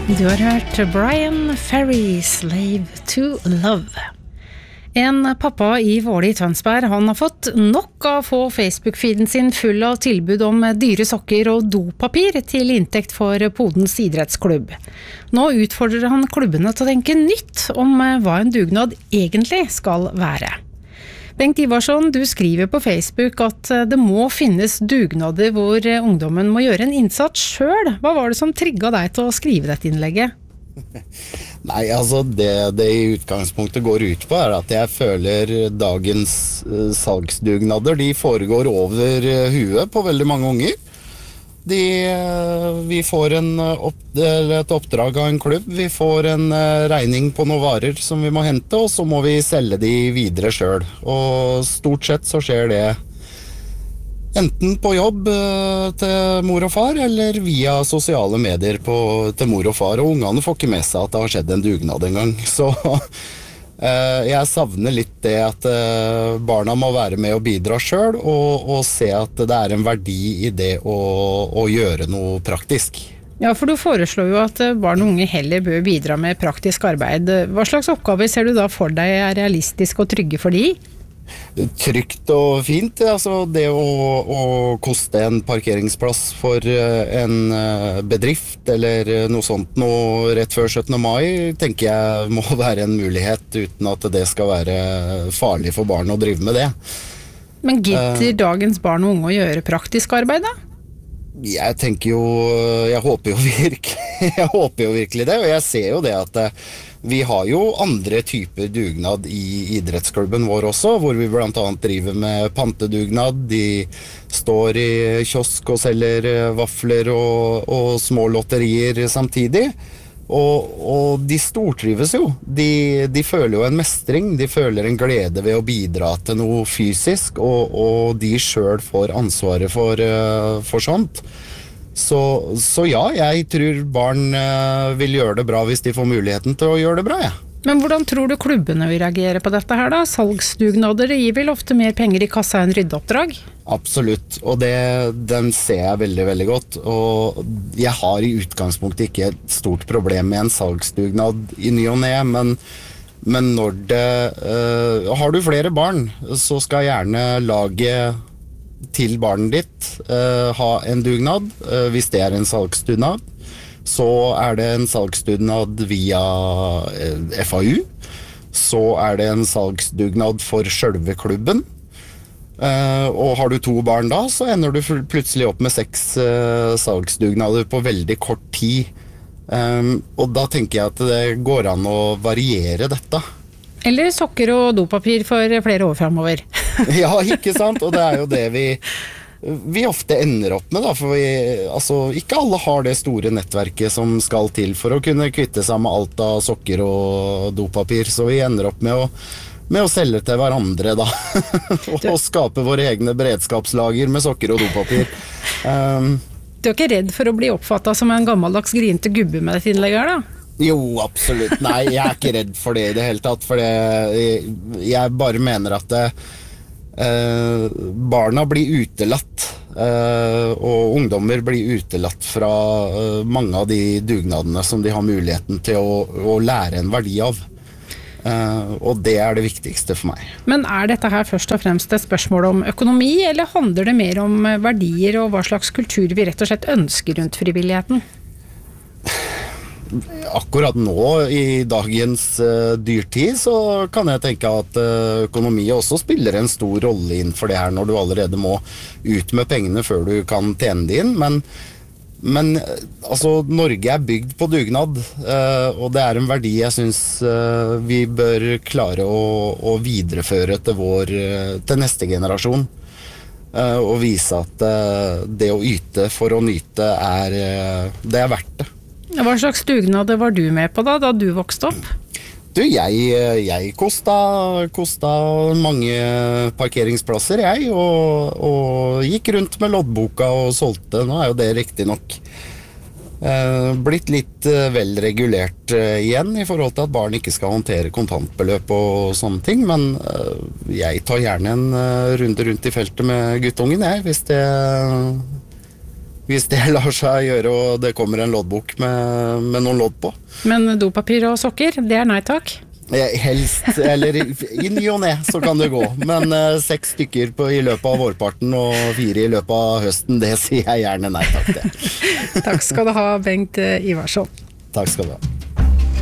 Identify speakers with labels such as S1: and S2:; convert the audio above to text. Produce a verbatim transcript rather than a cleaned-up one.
S1: Du har hørt Brian Ferry, Slave to Love. En pappa i Våle i Tønsberg, han har fått nok av å få Facebook-feeden sin full av tilbud om dyre sokker og dopapir til inntekt for Podens idrettsklubb. Nå utfordrer han klubbene til å tenke nytt om hva en dugnad egentlig skal være. Bengt Ivarsson, du skriver på Facebook at det må finnes dugnader hvor ungdommen må gjøre en innsats selv. Hva var det som trigget deg til å skrive dette innlegget?
S2: Nei, altså det det i utgangspunktet går ut på er at jeg føler dagens uh, salgsdugnader, de foregår over uh, huet på veldig mange unger. De, uh, vi får en, uh, opp, et oppdrag av en klubb, vi får en uh, regning på noen varer som vi må hente, og så må vi selge de videre selv. Og stort sett så skjer det enten på jobb uh, til mor og far, eller via sosiale medier på, til mor og far, og ungene får ikke med seg at det har skjedd en dugnad en gang. Så uh, jeg savner litt det at uh, barna må være med og bidra selv, og, og se at det er en verdi i det å, å gjøre noe praktisk.
S1: Ja, for du foreslår jo at barn og unge heller bør bidra med praktisk arbeid. Hva slags oppgaver ser du da for deg er realistiske og trygge for de?
S2: Trygt og fint, altså det å, å koste en parkeringsplass for en bedrift eller noe sånt noe rett før syttende mai, tenker jeg må være en mulighet uten at det skal være farlig for barn å drive med det.
S1: Men gidder uh, dagens barn og unge å gjøre praktisk arbeid da?
S2: Jeg tenker jo, jeg håper jo virkelig, jeg håper jo virkelig det, og jeg ser jo det at vi har jo andre typer dugnad i idrettsklubben vår også, hvor vi blant annet driver med pantedugnad. De står i kiosk og selger vafler og, og små lotterier samtidig. Og, og de stortrives jo. De, de føler jo en mestring, de føler en glede ved å bidra til noe fysisk, og, og de selv får ansvaret for, for sånt. Så, så ja, jeg tror barn uh, vil gjøre det bra hvis de får muligheten til å gjøre det bra, ja.
S1: Men hvordan tror du klubbene vil reagere på dette her da? Salgsdugnader gir vel ofte mer penger i kassa enn ryddeoppdrag?
S2: Absolutt, og det, den ser jeg veldig, veldig godt. Og jeg har i utgangspunktet ikke et stort problem med en salgsdugnad i ny og ne, men, men når det... Uh, har du flere barn, så skal gjerne lage til barnet ditt uh, ha en dugnad, uh, hvis det er en salgsdugnad. Så er det en salgsdugnad via uh, F A U. Så er det en salgsdugnad for selve klubben. Uh, og har du to barn da, så ender du plutselig opp med seks uh, salgsdugnader på veldig kort tid. Um, og da tenker jeg at det går an å variere dette.
S1: Eller sokker og dopapir for flere år fremover.
S2: Ja, ikke sant? Og det er jo det vi, vi ofte ender opp med da, for vi, altså, ikke alle har det store nettverket som skal til for å kunne kvitte seg med alt av sokker og dopapir, så vi ender opp med å, med å selge til hverandre da, og skape våre egne beredskapslager med sokker og dopapir. Um,
S3: Du er ikke redd for å bli oppfattet som en gammeldags grinte gubbe med dette innlegget her da?
S2: Jo, absolutt. Nei, jeg er ikke redd for det i det hele tatt, for det, jeg bare mener at det, eh, barna blir utelatt, eh, og ungdommer blir utelatt fra eh, mange av de dugnadene som de har muligheten til å, å lære en verdi av. Uh, og det er det viktigste for meg.
S3: Men er dette her først og fremst et spørsmål om økonomi, eller handler det mer om verdier og hva slags kultur vi rett og slett ønsker rundt frivilligheten?
S2: Akkurat nå i dagens uh, dyrtid så kan jeg tenke at uh, økonomi også spiller en stor rolle innenfor det her, når du allerede må ut med pengene før du kan tjene det inn, men Men altså, Norge er bygd på dugnad, uh, og det er en verdi jeg synes uh, vi bør klare å, å videreføre til, vår, uh, til neste generasjon. Uh, og vise at uh, det å yte for å nyte er, uh, det er verdt det.
S3: Hva slags dugnad var du med på da, da du vokste opp?
S2: Du, jeg, jeg kosta, kosta mange parkeringsplasser, jeg, og, og gikk rundt med loddboka og solgte. Nå er jo det riktig nok eh, blitt litt eh, vel regulert eh, igjen i forhold til at barn ikke skal håndtere kontantbeløp og sånne ting, men eh, jeg tar gjerne en eh, runde rundt i feltet med guttungen, jeg, hvis det, hvis det lar seg gjøre og det kommer en loddbok med, med noen lodd på.
S3: Men dopapir og sokker, det er nei takk?
S2: Helst, eller i, i ny og ne så kan det gå. Men uh, seks stykker på, i løpet av vårparten og fire i løpet av høsten, det sier jeg gjerne nei takk til.
S3: Takk skal du ha, Bengt Ivarsson.
S2: Takk skal du ha.